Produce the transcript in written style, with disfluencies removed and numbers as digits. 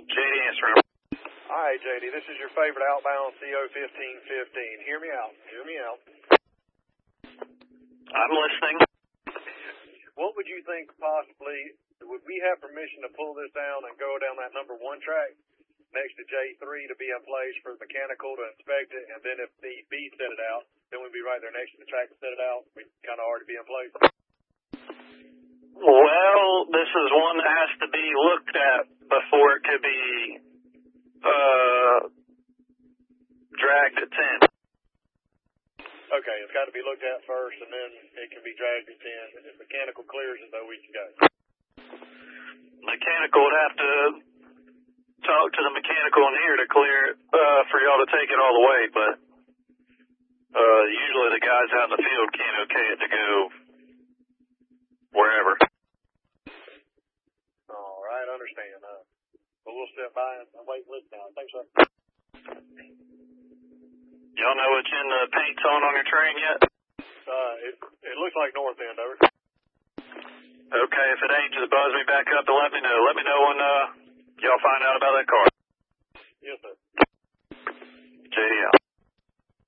JD answering. All right, JD, this is your favorite outbound CO 1515. Hear me out. Hear me out. I'm listening. What would you think possibly, would we have permission to pull this down and go down that number 1 track next to J3 to be in place for the mechanical to inspect it, and then if the B set it out, then we'd be right there next to the track to set it out? We'd kind of already be in place. Well, this is one that has to be looked at before it could be dragged at 10. Okay, it's got to be looked at first, and then it can be dragged at 10. And if mechanical clears it, though, we can go. Mechanical would have to talk to the mechanical in here to clear it for y'all to take it all the way, but usually the guys out in the field can't okay it to go wherever. All right, I understand. But we'll step by and wait and listen now. Thanks, sir. Y'all know what's in the paint zone on your train yet? It looks like north end, over. Okay, if it ain't, just buzz me back up and let me know. Let me know when y'all find out about that car. Yes, sir. JD out.